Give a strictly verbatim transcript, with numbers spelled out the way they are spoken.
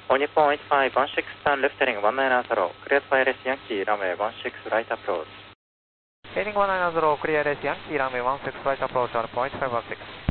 All Nippon eight five one six turn left heading one nine zero, cleared for L S Yankee, runway one six right approach. Heading one nine zero, clear L S Yankee, runway one six right approach on point five one six.